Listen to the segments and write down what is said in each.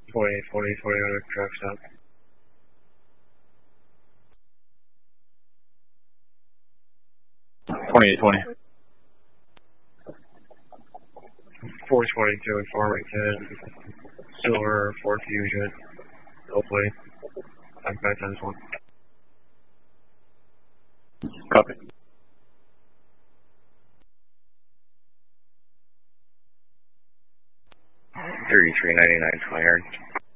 40 truck stop. $2820. 422 in Farmington. Silver, Ford Fusion. Hopefully. I'm back on this one. Copy. $33.99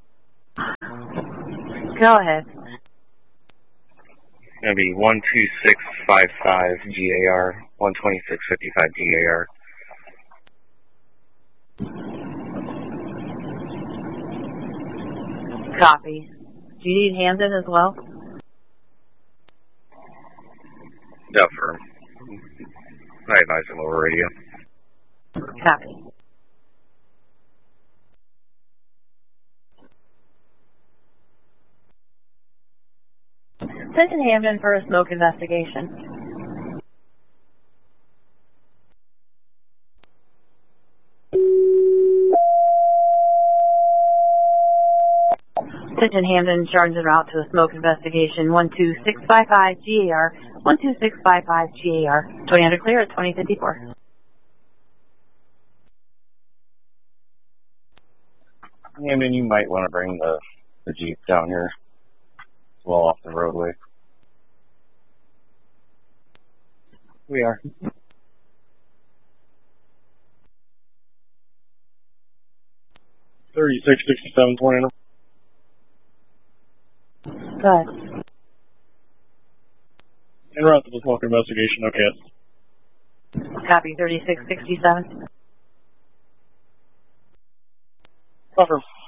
$20. Go ahead. Gonna be 12655 GAR, 12655 GAR. Copy. Do you need hands in as well? Duffer. I advise him over radio. Copy. Send in Hamden for a smoke investigation. Send in Hamden charges en route to a smoke investigation. 12655 GAR, 12655 GAR. 20 clear at 2054. Yeah, I mean, you might want to bring the Jeep down here. Well off the roadway. We are. 366720. Go ahead. En route to the smoke investigation, okay. Copy 3667. Buffer.